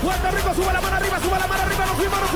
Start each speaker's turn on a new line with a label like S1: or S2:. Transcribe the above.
S1: Puerto Rico, sube la mano arriba, nos fuimos.